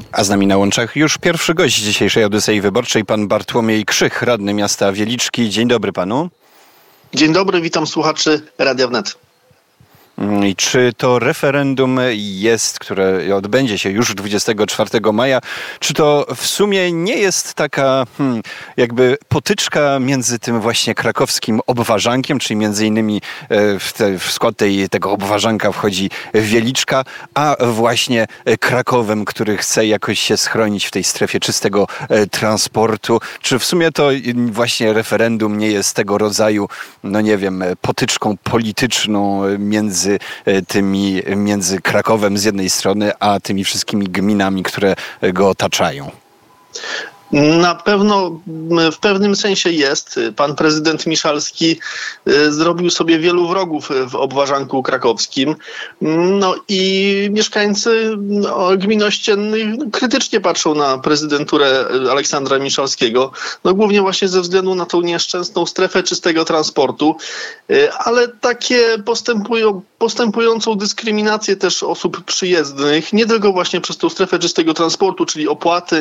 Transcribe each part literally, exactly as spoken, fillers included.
A z nami na łączach już pierwszy gość dzisiejszej Odysei Wyborczej, pan Bartłomiej Krzych, radny miasta Wieliczki. Dzień dobry panu. Dzień dobry, witam słuchaczy Radia Wnet. I czy to referendum jest, które odbędzie się już dwudziestego czwartego maja, czy to w sumie nie jest taka hmm, jakby potyczka między tym właśnie krakowskim obwarzankiem, czyli między innymi w, te, w skład tej, tego obwarzanka wchodzi Wieliczka, a właśnie Krakowem, który chce jakoś się schronić w tej strefie czystego transportu? Czy w sumie to właśnie referendum nie jest tego rodzaju, no nie wiem, potyczką polityczną między tymi, między Krakowem z jednej strony, a tymi wszystkimi gminami, które go otaczają? Na pewno w pewnym sensie jest. Pan prezydent Miszalski zrobił sobie wielu wrogów w obwarzanku krakowskim. No i mieszkańcy gmin ościennych krytycznie patrzą na prezydenturę Aleksandra Miszalskiego. No głównie właśnie ze względu na tą nieszczęsną strefę czystego transportu, ale takie postępują, postępującą dyskryminację też osób przyjezdnych, nie tylko właśnie przez tą strefę czystego transportu, czyli opłaty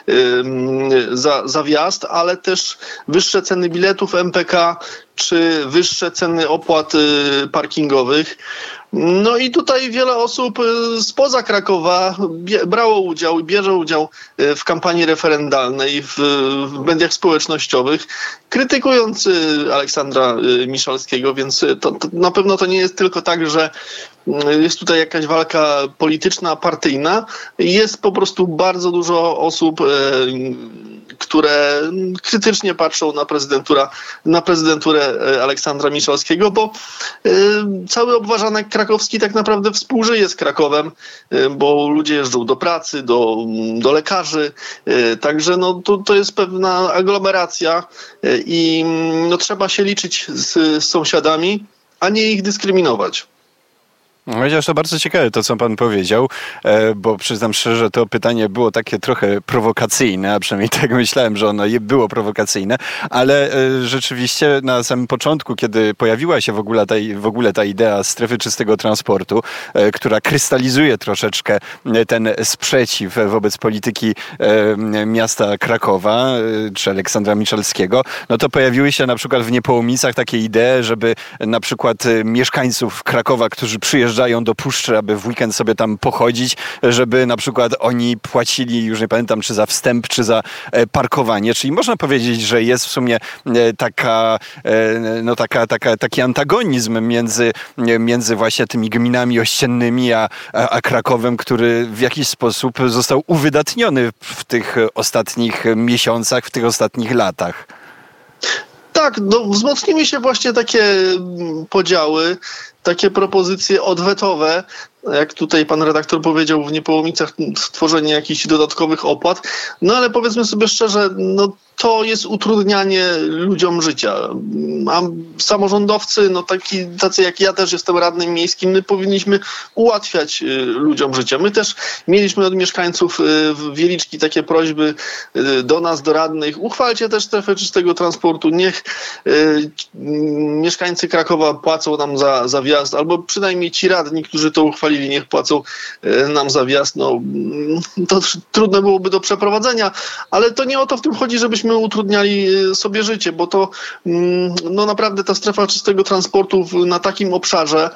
Za, za wjazd, ale też wyższe ceny biletów M P K czy wyższe ceny opłat parkingowych. No i tutaj wiele osób spoza Krakowa brało udział i bierze udział w kampanii referendalnej w, w mediach społecznościowych, krytykując Aleksandra Miszalskiego, więc to, to na pewno to nie jest tylko tak, że jest tutaj jakaś walka polityczna, partyjna. Jest po prostu bardzo dużo osób, które krytycznie patrzą na prezydentura, na prezydenturę Aleksandra Miszalskiego, bo cały obwarzanek krakowski tak naprawdę współżyje z Krakowem, bo ludzie jeżdżą do pracy, do, do lekarzy, także no, to, to jest pewna aglomeracja i no, trzeba się liczyć z, z sąsiadami, a nie ich dyskryminować. Chociaż to bardzo ciekawe to, co pan powiedział, bo przyznam szczerze, że to pytanie było takie trochę prowokacyjne, a przynajmniej tak myślałem, że ono było prowokacyjne, ale rzeczywiście na samym początku, kiedy pojawiła się w ogóle ta, w ogóle ta idea strefy czystego transportu, która krystalizuje troszeczkę ten sprzeciw wobec polityki miasta Krakowa, czy Aleksandra Miszalskiego, no to pojawiły się na przykład w Niepołomicach takie idee, żeby na przykład mieszkańców Krakowa, którzy przyjeżdżają do Puszczy, aby w weekend sobie tam pochodzić, żeby na przykład oni płacili, już nie pamiętam, czy za wstęp, czy za parkowanie. Czyli można powiedzieć, że jest w sumie taka, no taka, taka, taki antagonizm między, między właśnie tymi gminami ościennymi, a, a Krakowem, który w jakiś sposób został uwydatniony w tych ostatnich miesiącach, w tych ostatnich latach. Tak, no wzmocniły się właśnie takie podziały, takie propozycje odwetowe, jak tutaj pan redaktor powiedział, w Niepołomicach stworzenie jakichś dodatkowych opłat. No ale powiedzmy sobie szczerze, no to jest utrudnianie ludziom życia. A samorządowcy, no taki, tacy jak ja też jestem radnym miejskim, my powinniśmy ułatwiać ludziom życie. My też mieliśmy od mieszkańców Wieliczki takie prośby do nas, do radnych. Uchwalcie też strefę czystego transportu. Niech y, mieszkańcy Krakowa płacą nam za, za wjazd, albo przynajmniej ci radni, którzy to uchwalili, niech płacą y, nam za wjazd. No, to trudno byłoby do przeprowadzenia, ale to nie o to w tym chodzi, żebyśmy my utrudniali sobie życie, bo to no naprawdę ta strefa czystego transportu na takim obszarze,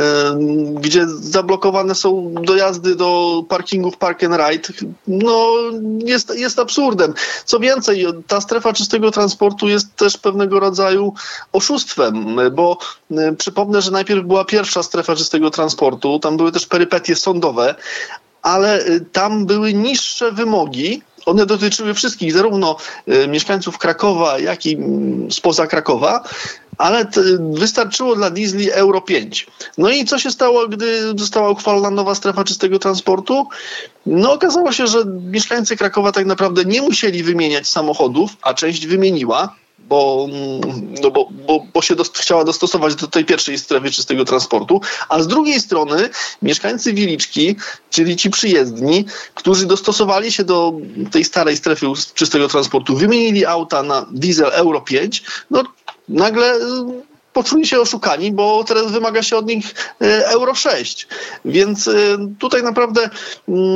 gdzie zablokowane są dojazdy do parkingów Park and Ride, no jest, jest absurdem. Co więcej, ta strefa czystego transportu jest też pewnego rodzaju oszustwem, bo przypomnę, że najpierw była pierwsza strefa czystego transportu, tam były też perypetie sądowe, ale tam były niższe wymogi. One dotyczyły wszystkich, zarówno y, mieszkańców Krakowa, jak i y, spoza Krakowa, ale t, wystarczyło dla diesli Euro pięć. No i co się stało, gdy została uchwalona nowa strefa czystego transportu? No okazało się, że mieszkańcy Krakowa tak naprawdę nie musieli wymieniać samochodów, a część wymieniła, bo, no bo, bo, bo się dost, chciała dostosować do tej pierwszej strefy czystego transportu, a z drugiej strony mieszkańcy Wieliczki, czyli ci przyjezdni, którzy dostosowali się do tej starej strefy czystego transportu, wymienili auta na diesel Euro pięć, no nagle poczuli się oszukani, bo teraz wymaga się od nich Euro sześć. Więc tutaj naprawdę